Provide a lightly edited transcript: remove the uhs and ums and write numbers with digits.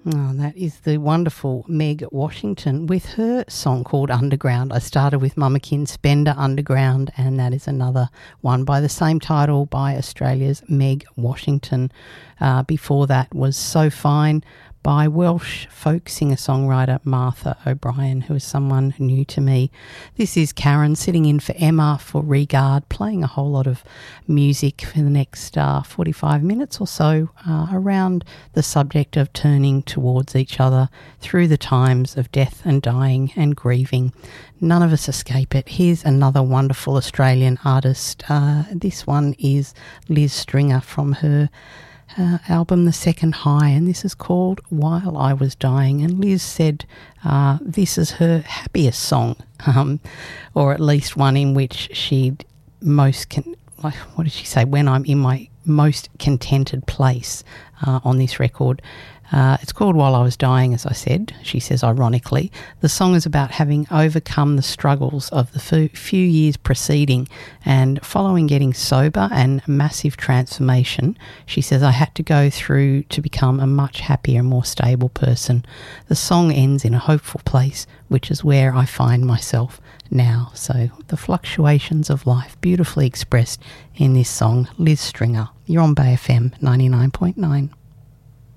Oh, that is the wonderful Meg Washington with her song called Underground. I started with Mama Kin Spender, Underground, and that is another one by the same title by Australia's Meg Washington. Before that was So Fine by Welsh folk singer-songwriter Martha O'Brien, who is someone new to me. This is Karen sitting in for Emma for Regard, playing a whole lot of music for the next 45 minutes or so around the subject of turning towards each other through the times of death and dying and grieving. None of us escape it. Here's another wonderful Australian artist. This one is Liz Stringer from her album The Second High, and this is called While I Was Dying. And Liz said this is her happiest song, or at least one in which she'd what did she say, when I'm in my most contented place on this record. It's called While I Was Dying, as I said. She says, ironically, the song is about having overcome the struggles of the few years preceding, and following getting sober and massive transformation, she says, I had to go through to become a much happier and more stable person. The song ends in a hopeful place, which is where I find myself now. So the fluctuations of life beautifully expressed in this song. Liz Stringer, you're on Bay FM 99.9.